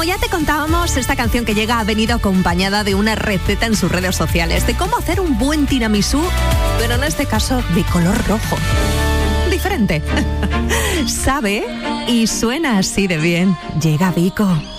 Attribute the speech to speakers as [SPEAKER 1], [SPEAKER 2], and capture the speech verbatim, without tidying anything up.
[SPEAKER 1] ya te contábamos, esta canción que llega ha venido acompañada de una receta en sus redes sociales de cómo hacer un buen tiramisú, pero en este caso de color rojo. Diferente. Sabe y suena así de bien. Llega Vico.